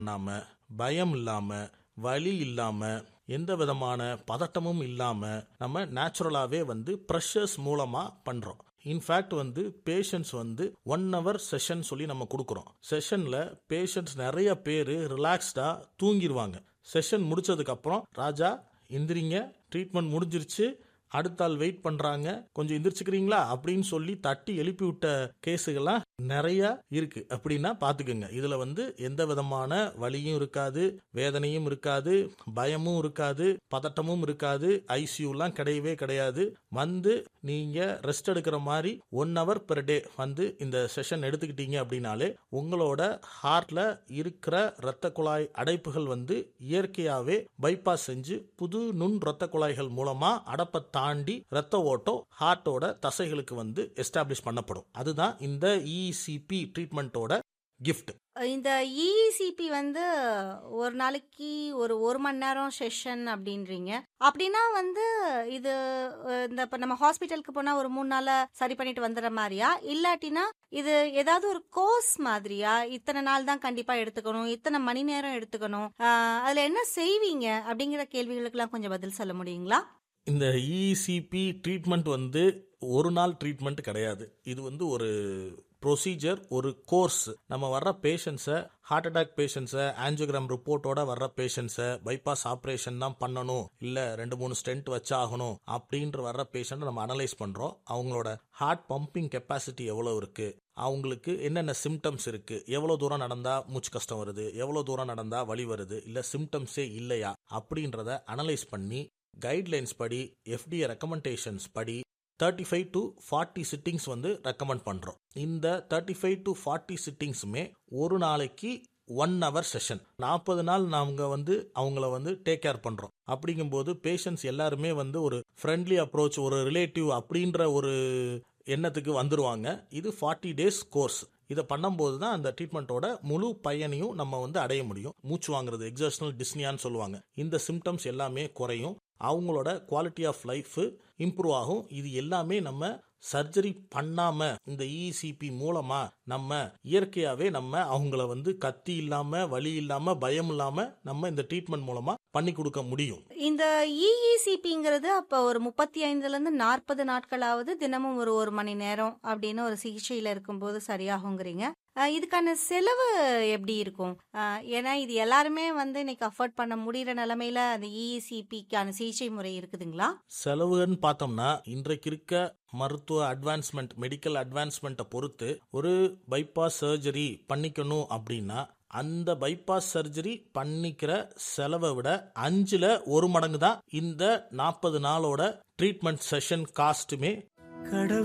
நாம பயம் இல்லாம வலி இல்லாம எந்த விதமான பதட்டமும் இல்லாம நம்ம நேச்சுரலாவே ப்ரெஷர்ஸ் மூலமா பண்றோம். இன்ஃபேக்ட் பேஷண்ட்ஸ் 1 hour செஷன் சொல்லி நம்ம கொடுக்குறோம். செஷன்ல பேஷண்ட்ஸ் நிறைய பேர் ரிலாக்ஸ்டா தூங்கிடுவாங்க. செஷன் முடிச்சதுக்கு அப்புறம் ராஜா எந்திரிங்க, ட்ரீட்மெண்ட் முடிஞ்சிருச்சு, அடுத்த ஆள் வெயிட் பண்றாங்க, கொஞ்சம் எந்திரிச்சுக்கிறீங்களா அப்படின்னு சொல்லி தட்டி எழுப்பி விட்ட கேஸுகள்லாம் நிறைய இருக்கு. அப்படின்னா பாத்துக்கோங்க, இதுல எந்த விதமான வலியும் இருக்காது, வேதனையும் இருக்காது, பயமும் இருக்காது, பதட்டமும் இருக்காது, ஐசியூலாம் கிடையவே கிடையாது. நீங்க ரெஸ்ட் எடுக்கிற மாதிரி 1 hour per day இந்த செஷன் எடுத்துக்கிட்டீங்க அப்படின்னாலே உங்களோட ஹார்ட்ல இருக்கிற இரத்த குழாய் அடைப்புகள் இயற்கையாவே பைபாஸ் செஞ்சு புது நுண் இரத்த குழாய்கள் மூலமா அடப்பை தாண்டி ரத்த ஓட்டம் ஹார்ட்டோட தசைகளுக்கு எஸ்டாப்ளிஷ் பண்ணப்படும். அதுதான் இந்த இசிபி ட்ரீட்மெண்ட்டோட கிஃப்ட். இந்த இசிபி ஒரு நாளைக்கு ஒரு மணி நேரம் செஷன் அப்படின்றீங்க. அப்படின்னா இது இந்த இப்ப நம்ம ஹாஸ்பிட்டலுக்கு போனா ஒரு 3 நாள்ல சரி பண்ணிட்டு வந்துடுற மாதிரியா, இல்லாட்டினா இது ஏதாவது ஒரு கோர்ஸ் மாதிரியா, இத்தனை நாள் தான் கண்டிப்பா எடுத்துக்கணும், இத்தனை மணி நேரம் எடுத்துக்கணும், அதுல என்ன செய்வீங்க அப்படிங்கிற கேள்விகளுக்கெல்லாம் கொஞ்சம் பதில் சொல்ல முடியுங்களா? இந்த இசிபி ட்ரீட்மெண்ட் ஒரு நாள் ட்ரீட்மெண்ட் கிடையாது. இது ஒரு ப்ரொசீஜர், ஒரு கோர்ஸ். நம்ம வர்ற பேஷண்ட்ஸை, ஹார்ட் அட்டாக் பேஷண்ட்ஸை, ஆஞ்சியோகிராம் ரிப்போர்ட்டோட வர்ற பேஷண்ட்ஸை, பைபாஸ் ஆப்ரேஷன் தான் பண்ணணும், இல்லை 2-3 ஸ்டென்ட் வச்சாகணும் அப்படின்ற வர்ற பேஷண்ட்டை நம்ம அனலைஸ் பண்ணுறோம். அவங்களோட ஹார்ட் பம்பிங் கெப்பாசிட்டி எவ்வளோ இருக்கு, அவங்களுக்கு என்னென்ன சிம்டம்ஸ் இருக்கு, எவ்வளோ தூரம் நடந்தா மூச்சு கஷ்டம் வருது, எவ்வளோ தூரம் நடந்தா வலி வருது, இல்லை சிம்டம்ஸே இல்லையா அப்படின்றத அனலைஸ் பண்ணி கைட்லைன்ஸ் படி, FDA ரெக்கமெண்டேஷன்ஸ் படி 35 to 40 சிட்டிங்ஸ் ரெக்கமெண்ட் பண்றோம். இந்த 35 to 40 சிட்டிங்ஸுமே ஒரு நாளைக்கு 1 hour செஷன். 40 நாள் நாங்க அவங்கள டேக் கேர் பண்றோம். அப்படிங்கும்போது பேஷண்ட்ஸ் எல்லாருமே ஒரு ஃப்ரெண்ட்லி அப்ரோச், ஒரு ரிலேட்டிவ் அப்படின்ற ஒரு எண்ணத்துக்கு வந்துருவாங்க. இது 40 days கோர்ஸ். இதை பண்ணும்போது தான் அந்த ட்ரீட்மெண்ட்டோட முழு பயனையும் நம்ம அடைய முடியும். மூச்சு வாங்குறது, எக்ஸர்ஷனல் டிஸ்னியான்னு சொல்லுவாங்க, இந்த சிம்டம்ஸ் எல்லாமே குறையும். அவங்களோட குவாலிட்டி ஆஃப் லைஃப் இம்ப்ரூவ் ஆகும். இது எல்லாமே நம்ம சர்ஜரி பண்ணாம இந்த இசிபி மூலமா நம்ம இயற்கையாவே நம்ம அவங்கள கத்தி இல்லாம, வலி இல்லாம, பயம் இல்லாம நம்ம இந்த ட்ரீட்மெண்ட் மூலமா பண்ணி கொடுக்க முடியும். இந்த இஇசிபிங்கிறது அப்ப ஒரு 35 இருந்து 40 நாட்களாவது தினமும் ஒரு மணி நேரம் அப்படின்னு ஒரு சிகிச்சையில இருக்கும்போது சரியாகுங்கிறீங்க. இதுக்கான செலவு எப்படி இருக்கும்? ஏன்னா இது எல்லாருமே இன்னைக்கு அஃபோர்ட் பண்ண முடியற நிலைமையில அந்த இஇசிபிக்கான சிகிச்சை முறை இருக்குதுங்களா? செலவுன்னு பார்த்தோம்னா இன்றைக்கு இருக்க மருத்துவ அட்வான்ஸ்மெண்ட், மெடிக்கல் அட்வான்ஸ்மெண்ட்டை பொறுத்து ஒரு பைபாஸ் சர்ஜரி பண்ணிக்கணும் அப்படின்னா அந்த பைபாஸ் சர்ஜரி பண்ணிக்கிற செலவை விட 5ல் 1 மடங்கு தான் இந்த 40 நாளோட ட்ரீட்மெண்ட் செஷன் காஸ்ட்டுமே.